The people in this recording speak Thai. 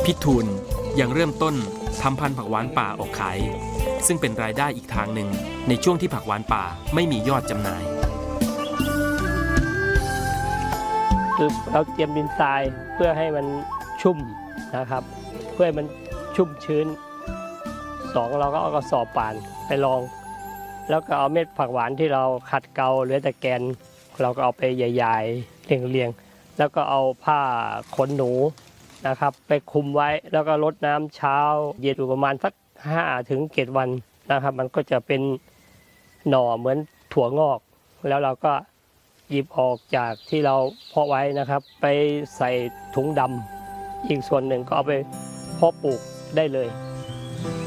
พี่ทูลยังเริ่มต้นทำพันธุ์ผักหวานป่าออกขายซึ่งเป็นรายได้อีกทางหนึ่งในช่วงที่ผักหวานป่าไม่มียอดจำหน่ายคือเราเตรียมดินทรายเพื่อให้มันชุ่มนะครับเพื่อให้มันชุ่มชื้นเราก็เอากระสอบป่านไปรองแล้วก็เอาเม็ดผักหวานที่เราขัดเกลาเหลือแต่แกนเราก็เอาไปใหญ่ๆเรียงๆแล้วก็เอาผ้าขนหนูนะครับไปคลุมไว้แล้วก็รดน้ำเช้าเย็นอยู่ประมาณสัก5 ถึง 7 วันนะครับมันก็จะเป็นหน่อเหมือนถั่วงอกแล้วเราก็หยิบออกจากที่เราเพาะไว้นะครับไปใส่ถุงดำอีกส่วนหนึ่งก็เอาไปเพาะปลูกได้เลย